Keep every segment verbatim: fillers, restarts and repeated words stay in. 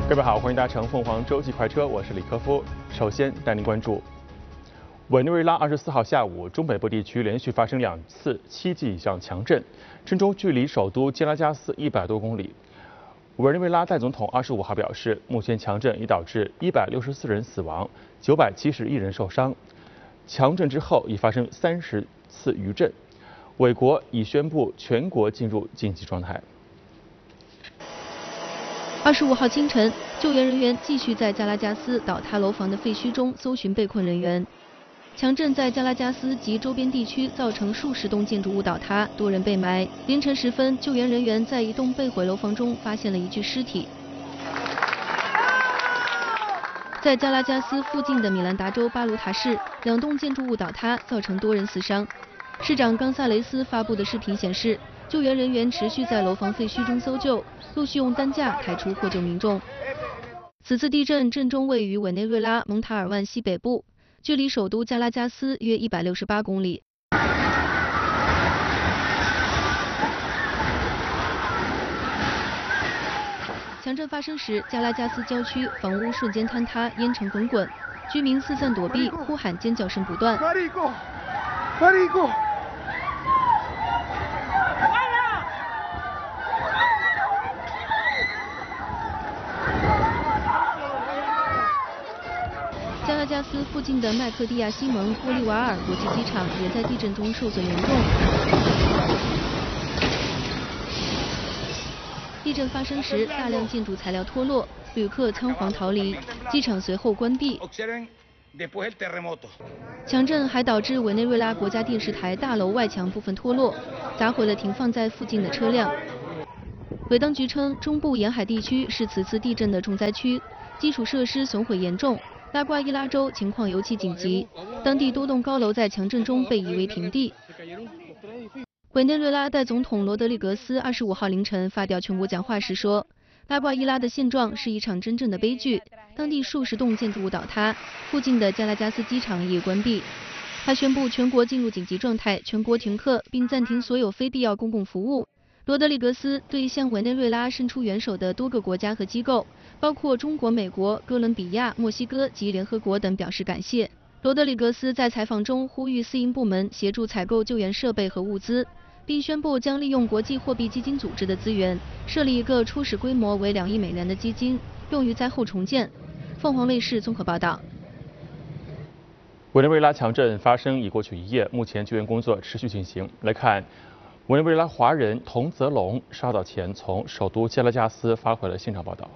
各位好，欢迎搭乘凤凰洲际快车，我是李科夫。首先带您关注，委内瑞拉二十四号下午，中北部地区连续发生两次七级以上强震，震中距离首都加拉加斯一百多公里。委内瑞拉代总统二十五号表示，目前强震已导致一百六十四人死亡，九百七十一人受伤。强震之后已发生三十次余震，委国已宣布全国进入紧急状态。 二十五号清晨，救援人员继续在加拉加斯倒塌楼房的废墟中搜寻被困人员。强震在加拉加斯及周边地区造成数十栋建筑物倒塌，多人被埋。凌晨时分，救援人员在一栋被毁楼房中发现了一具尸体。在加拉加斯附近的米兰达州巴卢塔市，两栋建筑物倒塌，造成多人死伤。市长冈萨雷斯发布的视频显示，救援人员持续在楼房废墟中搜救，陆续用担架抬出获救民众。此次地震震中位于委内瑞拉蒙塔尔万西北部，距离首都加拉加斯约一百六十八公里。强震发生时，加拉加斯郊区房屋瞬间坍塌，烟尘滚滚，居民四散躲避，呼喊尖叫声不断。加拉加斯附近的麦克蒂亚西蒙波利瓦尔国际机场也在地震中受损严重。地震发生时，大量建筑材料脱落，旅客仓皇逃离，机场随后关闭。强震还导致委内瑞拉国家电视台大楼外墙部分脱落，砸毁了停放在附近的车辆。委当局称，中部沿海地区是此次地震的重灾区，基础设施损毁严重。拉瓜伊拉州情况尤其紧急，当地多栋高楼在强震中被夷为平地。委内瑞拉代总统罗德里格斯二十五号凌晨发表全国讲话时说，拉瓜伊拉的现状是一场真正的悲剧，当地数十栋建筑物倒塌，附近的加拉加斯机场已关闭。他宣布全国进入紧急状态，全国停课，并暂停所有非必要公共服务。罗德里格斯对向委内瑞拉伸出援手的多个国家和机构，包括中国、美国、哥伦比亚、墨西哥及联合国等表示感谢。罗德里格斯在采访中呼吁私营部门协助采购救援设备和物资，并宣布将利用国际货币基金组织的资源，设立一个初始规模为两亿美元的基金，用于灾后重建。凤凰卫视综合报道。 委内瑞拉强震发生已过去一夜，目前救援工作持续进行。来看，委内瑞拉华人童泽龙稍早前从首都加拉加斯发回了现场报道。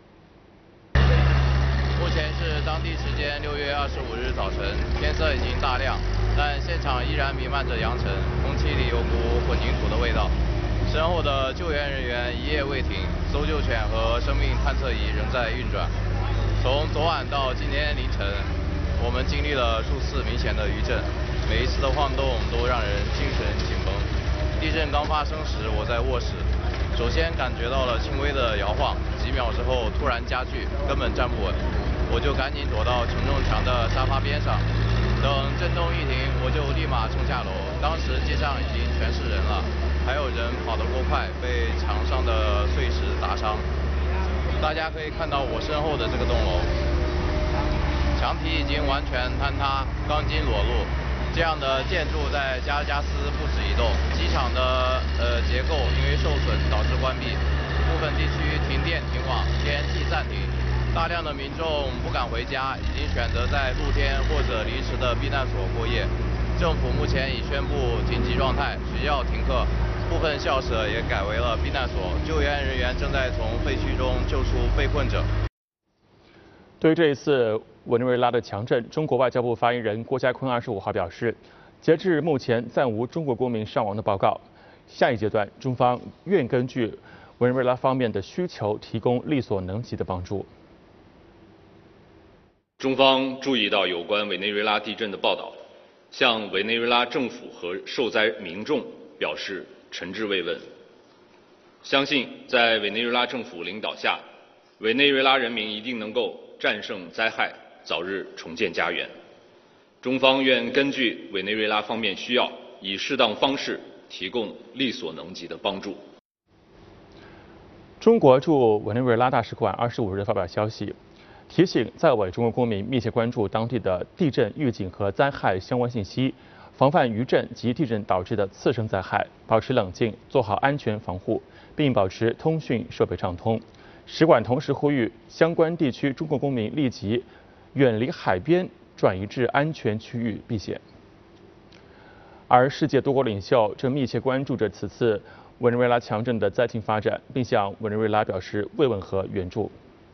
目前是当地时间六月二十五日早晨，天色已经大亮，但现场依然弥漫着扬尘，空气里有股混凝土的味道。身后的救援人员一夜未停，搜救犬和生命探测仪仍在运转。从昨晚到今天凌晨，我们经历了数次明显的余震，每一次的晃动都让人精神紧绷。地震刚发生时，我在卧室，首先感觉到了轻微的摇晃，几秒之后突然加剧，根本站不稳，我就赶紧躲到承重墙的沙发边上。等震动一停，我就立马冲下楼。当时街上已经全是人了，还有人跑得过快，被墙上的碎石砸伤。大家可以看到我身后的这个栋楼，墙体已经完全坍塌，钢筋裸露。这样的建筑在加拉加斯不止一栋，机场的呃结构因为受损导致关闭，部分地区停电停网，天然气暂停，大量的民众不敢回家，已经选择在露天或者临时的避难所过夜。政府目前已宣布紧急状态，学校停课，部分校舍也改为了避难所，救援人员正在从废墟中救出被困者。 对于这一次委内瑞拉的强震，中国外交部发言人郭家坤二十五号表示，截至目前暂无中国公民伤亡的报告。下一阶段，中方愿根据委内瑞拉方面的需求，提供力所能及的帮助。 中方注意到有关委内瑞拉地震的报道，向委内瑞拉政府和受灾民众表示诚挚慰问。相信在委内瑞拉政府领导下，委内瑞拉人民一定能够战胜灾害，早日重建家园。中方愿根据委内瑞拉方面需要，以适当方式提供力所能及的帮助。 中国驻委内瑞拉大使馆二十五日发表消息，提醒在委中国公民密切关注当地的地震预警和灾害相关信息，防范余震及地震导致的次生灾害，保持冷静，做好安全防护，并保持通讯设备畅通。使馆同时呼吁相关地区中国公民立即远离海边，转移至安全区域避险。而世界多国领袖正密切关注着此次委内瑞拉强震的灾情发展，并向委内瑞拉表示慰问和援助。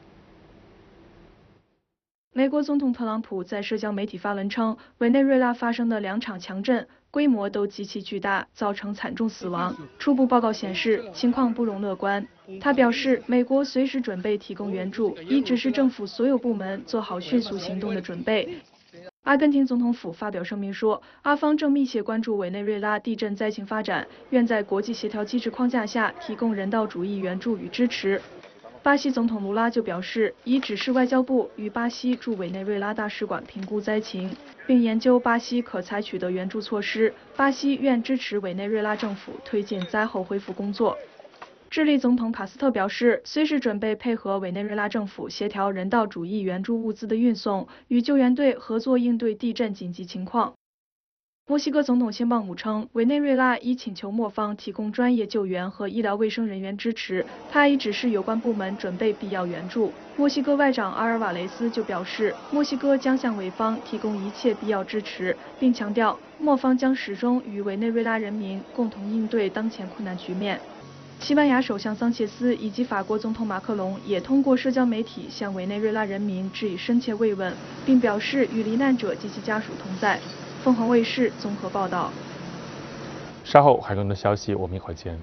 美国总统特朗普在社交媒体发文称，委内瑞拉发生的两场强震规模都极其巨大，造成惨重死亡。初步报告显示，情况不容乐观。他表示，美国随时准备提供援助，已指示政府所有部门做好迅速行动的准备。阿根廷总统府发表声明说，阿方正密切关注委内瑞拉地震灾情发展，愿在国际协调机制框架下提供人道主义援助与支持。巴西总统卢拉就表示，已指示外交部与巴西驻委内瑞拉大使馆评估灾情，并研究巴西可采取的援助措施。巴西愿支持委内瑞拉政府推进灾后恢复工作。智利总统卡斯特表示，随时准备配合委内瑞拉政府协调人道主义援助物资的运送，与救援队合作应对地震紧急情况。墨西哥总统谢旺姆称，委内瑞拉已请求墨方提供专业救援和医疗卫生人员支持，他已指示有关部门准备必要援助。墨西哥外长阿尔瓦雷斯就表示，墨西哥将向委方提供一切必要支持，并强调墨方将始终与委内瑞拉人民共同应对当前困难局面。西班牙首相桑切斯以及法国总统马克龙也通过社交媒体向委内瑞拉人民致以深切慰问，并表示与罹难者及其家属同在。凤凰卫视综合报道。 稍后还有更多消息，我们一会儿见。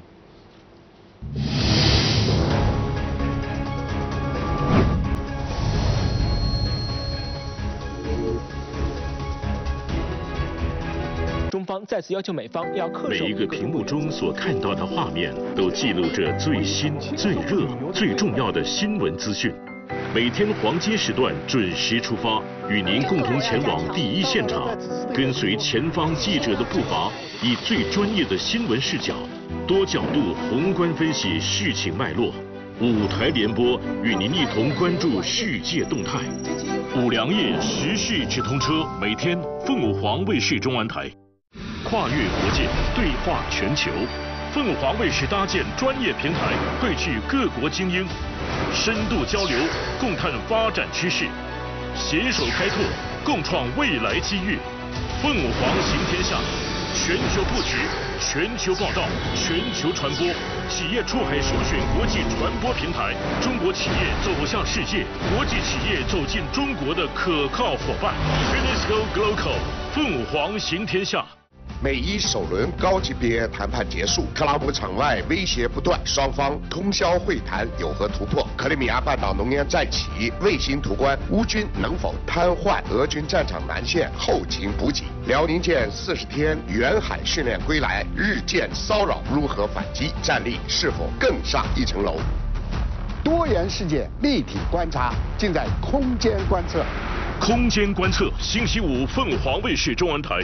中方再次要求美方要恪守。 每一个屏幕中所看到的画面，都记录着最新、最热、最重要的新闻资讯。每天黄金时段准时出发，与您共同前往第一现场，跟随前方记者的步伐，以最专业的新闻视角，多角度宏观分析事情脉络。五台联播与您一同关注世界动态。五粮液时事直通车，每天凤凰卫视中文台，跨越国界，对话全球。凤凰卫视搭建专业平台，汇聚各国精英，深度交流，共探发展趋势，携手开拓，共创未来机遇。凤凰行天下，全球布局，全球报道，全球传播，企业出海首选国际传播平台，中国企业走向世界，国际企业走进中国的可靠伙伴。UNESCO Global， 凤凰行天下。 美伊首轮高级别谈判结束，特朗普场外威胁不断，双方通宵会谈有何突破？克里米亚半岛浓烟再起，卫星图关，乌军能否瘫痪俄军战场南线后勤补给？辽宁舰四十天远海训练归来，日舰骚扰如何反击？战力是否更上一层楼？ 多元世界立体观察，尽在空间观测。 空间观测，星期五凤凰卫视中文台。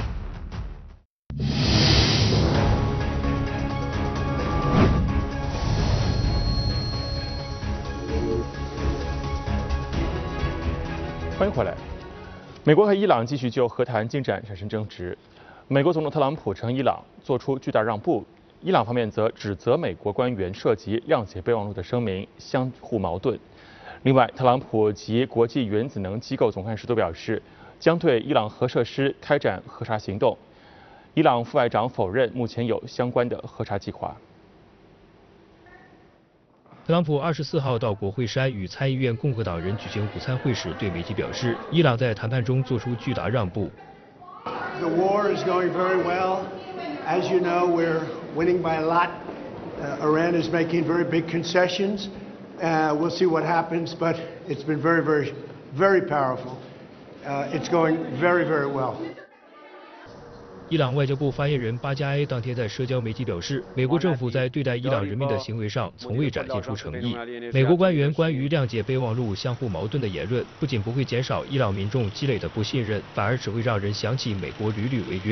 欢迎回来。美国和伊朗继续就核谈进展产生争执。美国总统特朗普称伊朗做出巨大让步，伊朗方面则指责美国官员涉及谅解备忘录的声明，相互矛盾。另外，特朗普及国际原子能机构总干事都表示，将对伊朗核设施开展核查行动。伊朗副外长否认目前有相关的核查计划。 特朗普二十四号到国会山与参议院共和党人举行午餐会时，对媒体表示，伊朗在谈判中做出巨大让步。 The war is going very well. As you know, we're winning by a lot. Uh, Iran is making very big concessions. Uh, we'll see what happens, but it's been very, very, very powerful. Uh, it's going very, very well. 伊朗外交部发言人巴加埃当天在社交媒体表示，美国政府在对待伊朗人民的行为上从未展现出诚意。美国官员关于谅解备忘录相互矛盾的言论，不仅不会减少伊朗民众积累的不信任，反而只会让人想起美国屡屡违约。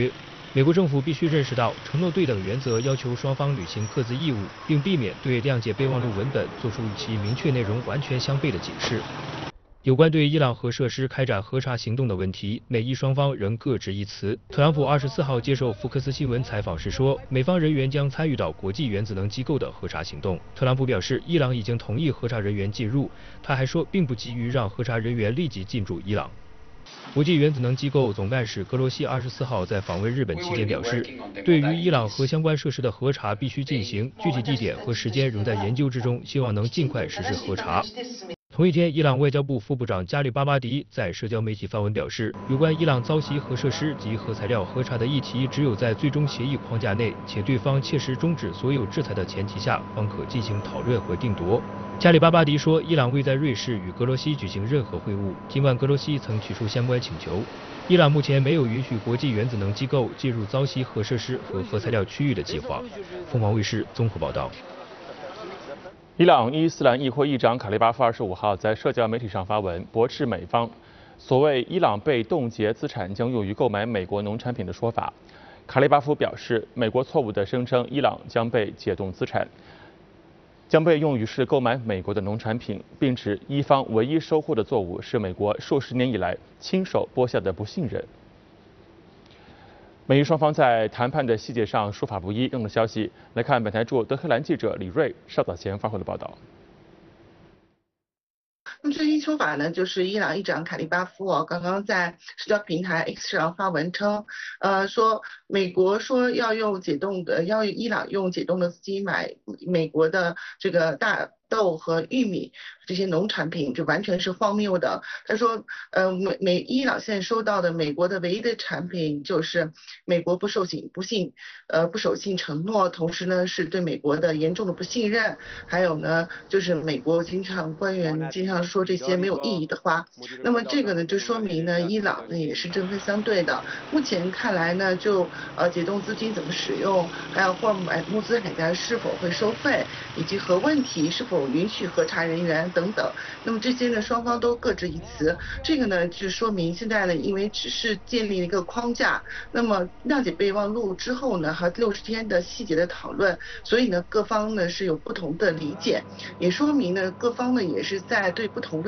美国政府必须认识到承诺对等原则要求双方履行各自义务，并避免对谅解备忘录文本作出与其明确内容完全相悖的解释。有关对伊朗核设施开展核查行动的问题，美伊双方仍各执一词。特朗普二十四号接受福克斯新闻采访时说，美方人员将参与到国际原子能机构的核查行动。特朗普表示，伊朗已经同意核查人员进入，他还说并不急于让核查人员立即进驻伊朗。国际原子能机构总干事格罗西二十四号在访问日本期间表示，对于伊朗核相关设施的核查必须进行，具体地点和时间仍在研究之中，希望能尽快实施核查。同一天，伊朗外交部副部长加里巴巴迪在社交媒体发文表示，有关伊朗遭袭核设施及核材料核查的议题，只有在最终协议框架内，且对方切实终止所有制裁的前提下，方可进行讨论和定夺。加里巴巴迪说，伊朗未在瑞士与格罗西举行任何会晤，尽管格罗西曾提出相关请求。伊朗目前没有允许国际原子能机构进入遭袭核设施和核材料区域的计划。凤凰卫视综合报道。 伊朗伊斯兰议会议长卡利巴夫二十五号在社交媒体上发文，驳斥美方所谓伊朗被冻结资产将用于购买美国农产品的说法。卡利巴夫表示，美国错误地声称伊朗将被解冻资产，将被用于是购买美国的农产品，并指伊方唯一收获的作物是美国数十年以来亲手播下的不信任。美伊双方在谈判的细节上说法不一。更多消息来看，本台驻德黑兰记者李瑞稍早前发回的报道。 那么最新说法呢，就是伊朗议长卡利巴夫哦，刚刚在社交平台 X 上发文称，呃，说美国说要用解冻的，要伊朗用解冻的资金买美国的这个大豆和玉米这些农产品，这完全是荒谬的。他说，呃，美美伊朗现在收到的美国的唯一的产品就是美国不守信不信，呃不守信承诺，同时呢是对美国的严重的不信任，还有呢就是美国经常官员经常说这些没有意义的话。那么这个呢就说明呢伊朗呢也是针锋相对的。目前看来呢，就呃解冻资金怎么使用，还有或买物资买家是否会收费，以及核问题是否允许核查人员等等，那么这些呢双方都各执一词。这个呢就说明现在呢因为只是建立了一个框架，那么谅解备忘录之后呢和六十天的细节的讨论，所以呢各方呢是有不同的理解，也说明呢各方呢也是在对不同的